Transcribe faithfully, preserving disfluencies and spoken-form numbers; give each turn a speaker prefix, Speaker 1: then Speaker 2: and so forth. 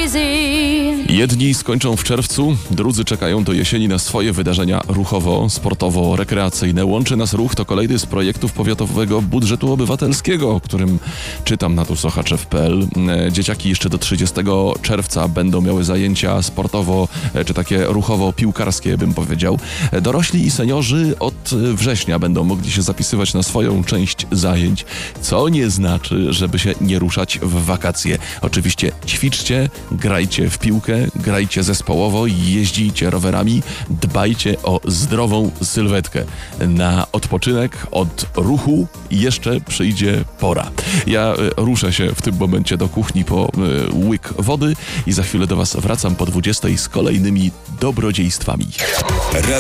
Speaker 1: Jedni skończą w czerwcu, drudzy czekają do jesieni na swoje wydarzenia ruchowo-sportowo-rekreacyjne. Łączy nas ruch to kolejny z projektów powiatowego budżetu obywatelskiego, o którym czytam na tusochaczew kropka p l. Dzieciaki jeszcze do trzydziestego czerwca będą miały zajęcia sportowo, czy takie ruchowo-piłkarskie, bym powiedział. Dorośli i seniorzy od września będą mogli się zapisywać na swoją część zajęć, co nie znaczy, żeby się nie ruszać w wakacje. Oczywiście ćwiczcie, grajcie w piłkę, grajcie zespołowo, jeździcie rowerami, dbajcie o zdrową sylwetkę. Na odpoczynek od ruchu jeszcze przyjdzie pora. Ja ruszę się w tym momencie do kuchni po y, łyk wody i za chwilę do Was wracam po dwudziestej z kolejnymi dobrodziejstwami.